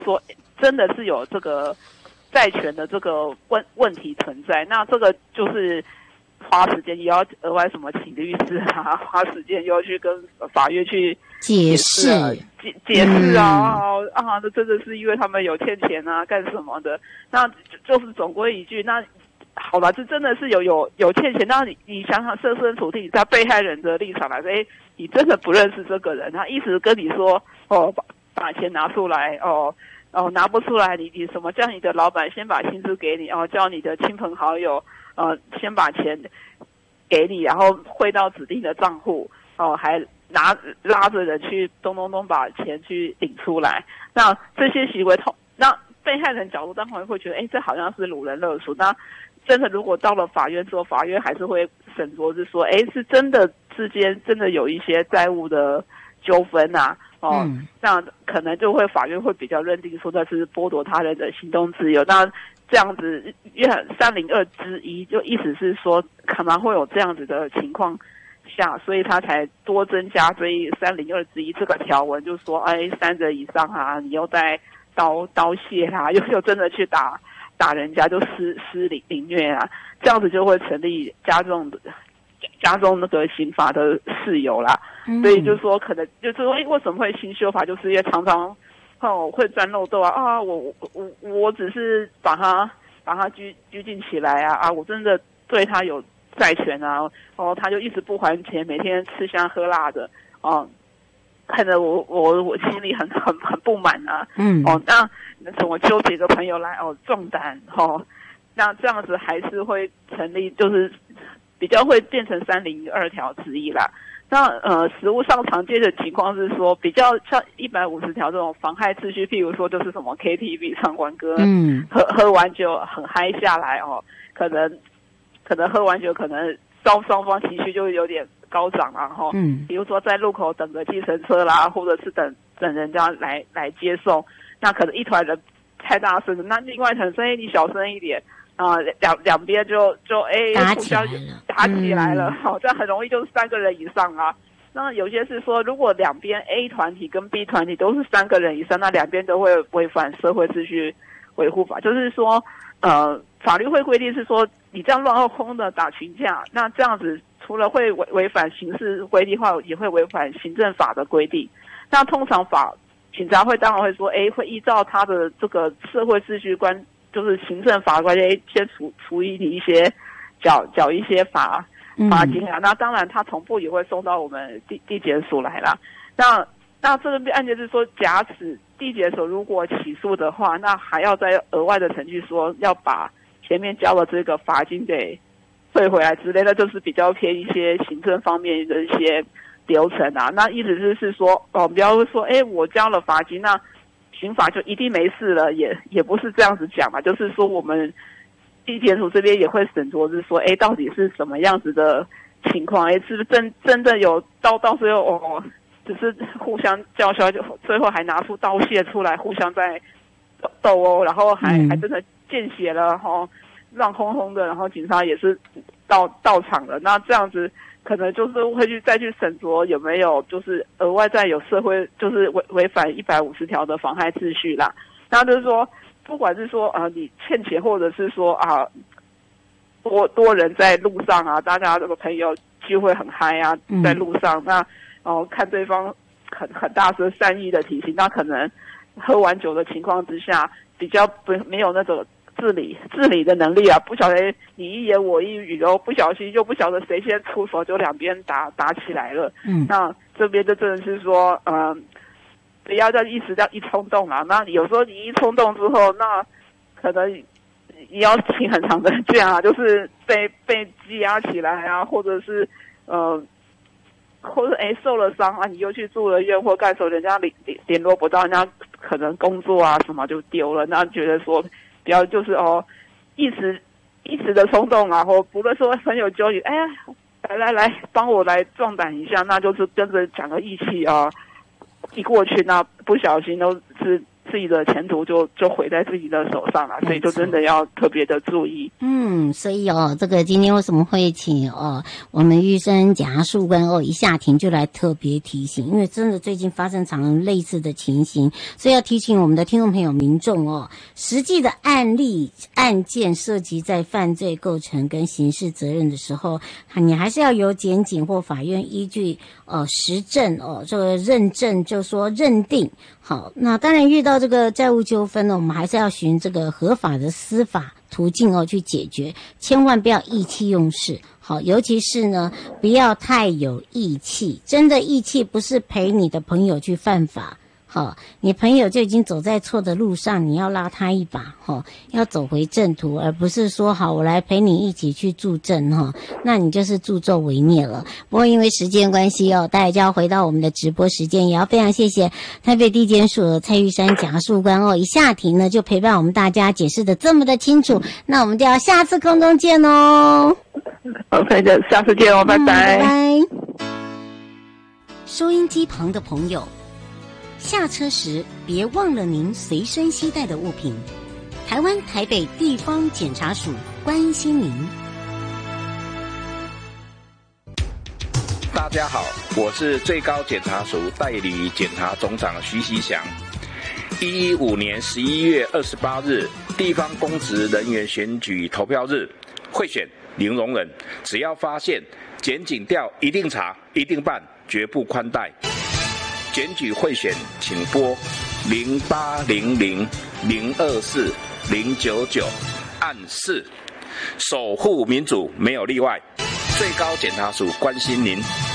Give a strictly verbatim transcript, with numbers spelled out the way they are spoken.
说真的是有这个债权的这个问问题存在，那这个就是花时间也要额外什么请律师啊，花时间又要去跟法院去解释解解释啊、嗯、啊，这真的是因为他们有欠钱啊，干什么的？那就是总归一句，那好吧，这真的是有有有欠钱。那你你想想设身处地，在被害人的立场来说，哎，你真的不认识这个人，他一直跟你说哦，把把钱拿出来哦。哦，拿不出来，你你什么叫你的老板先把薪资给你，哦，叫你的亲朋好友，呃，先把钱给你，然后汇到指定的账户，哦，还拿拉着人去咚咚咚把钱去领出来。那这些行为，那被害人角度当然会觉得，哎，这好像是掳人勒赎。那真的如果到了法院之后，法院还是会审酌，是说，哎，是真的之间真的有一些债务的纠纷啊。哦， 嗯， 那可能就会法院会比较认定说这是剥夺他人的行动自由。那这样子，约三零二之一，就意思是说可能会有这样子的情况下，所以他才多增加这一三零二之一这个条文，就说哎，三人以上啊，你又在刀刀械啦、啊，又又真的去打打人家，就施施凌凌虐啊，这样子就会成立加重的。加重那个刑罚的事由啦， 嗯、 所以就是说，可能就是说，为什么会新修法，就是因为常常哦会钻漏洞啊啊，我我我我只是把他把他拘拘禁起来啊啊，我真的对他有债权啊，哦，他就一直不还钱，每天吃香喝辣的，哦，看着我我我心里很很很不满啊， 嗯， 哦，那怎么揪几个朋友来哦壮胆哦，那这样子还是会成立，就是。比较会变成三零二条之一啦。那呃，实务上常见的情况是说，比较像一百五十条这种妨害秩序，譬如说就是什么 K T V 唱完歌， 嗯， 喝喝完酒很嗨下来哦，可能可能喝完酒，可能双双方情绪就有点高涨啊，哈，嗯，比如说在路口等个计程车啦，或者是等等人家来来接送，那可能一团人太大声了，那另外一团声音你小声一点。啊、呃，两两边就就哎，互相打起来了，好、嗯，这样很容易就是三个人以上啊。那有些是说，如果两边 A 团体跟 B 团体都是三个人以上，那两边都会违反社会秩序维护法，就是说，呃，法律会规定是说，你这样乱哄哄的打群架，那这样子除了会违违反刑事规定的话，也会违反行政法的规定。那通常法警察会当然会说，哎，会依照他的这个社会秩序观。就是行政法官先处处理你一些缴缴一些罚罚金啊，嗯、那当然他同步也会送到我们地地检署来啦。那那这个案件是说，假使地检署如果起诉的话，那还要再额外的程序说要把前面交的这个罚金给退回来之类的，就是比较偏一些行政方面的一些流程啊。那意思就是说，哦，不要说，哎，我交了罚金，那刑法就一定没事了，也也不是这样子讲嘛，就是说我们地检署这边也会审酌，是说，哎，到底是什么样子的情况？哎，是不是真真的有到到最后哦，只是互相叫嚣，就最后还拿出刀械出来，互相在斗殴，然后还、嗯、还真的见血了，哈、哦，乱哄哄的，然后警察也是到到场了，那这样子。可能就是会去再去审酌有没有就是额外再有社会就是违违反一百五十条的妨害秩序啦。那就是说，不管是说啊、呃、你欠钱，或者是说啊多多人在路上啊，大家这个朋友聚会很嗨啊，在路上，嗯、那哦、呃、看对方很很大声善意的提醒，那可能喝完酒的情况之下，比较不没有那种。治理治理的能力啊，不晓得你一言我一语哦，不小心又不晓得谁先出手，就两边打打起来了。嗯，那这边就真的是说，嗯、呃，不要再一时叫一冲动啦。那有时候你一冲动之后，那可能你要请很长的假啊，就是被被羁押起来啊，或者是呃，或者哎受了伤啊，你又去住了院或干什么，人家联联络不到，人家可能工作啊什么就丢了，那觉得说。不要就是哦，一时一时的冲动啊，或不论说很有纠结，哎呀，来来来，帮我来壮胆一下，那就是跟着讲个义气啊，一过去那不小心都是自己的前途就就毁在自己的手上了，所以就真的要特别的注意。 嗯，所以哦，这个今天为什么会请哦我们玉山检察事务官哦一下庭就来特别提醒，因为真的最近发生常类似的情形，所以要提醒我们的听众朋友民众哦，实际的案例案件涉及在犯罪构成跟刑事责任的时候，你还是要由检警或法院依据呃实证哦这个认证，就说认定。好，那当然遇到这个债务纠纷呢，我们还是要循这个合法的司法途径哦去解决，千万不要意气用事。好，尤其是呢，不要太有义气，真的义气不是陪你的朋友去犯法。好，你朋友就已经走在错的路上，你要拉他一把，哈，要走回正途，而不是说好我来陪你一起去助阵，哈，那你就是助纣为虐了。不过因为时间关系哦，大家就要回到我们的直播时间，也要非常谢谢台北地检署蔡玉山检察事务官哦，一下庭呢就陪伴我们大家解释的这么的清楚，那我们就要下次空中见哦。 OK 的，下次见哦，拜拜。嗯， 拜拜。收音机旁的朋友，下车时别忘了您随身携带的物品。台湾台北地方检察署关心您。 大家好，我是最高检察署代理检察总长徐锡祥。一一五年十一月二十八日，地方公职人员选举投票日，贿选零容忍，只要发现检警调一定查，一定办，绝不宽待。检举贿选，请拨零八零零零二四零九九按四，守护民主没有例外。最高检察署关心您。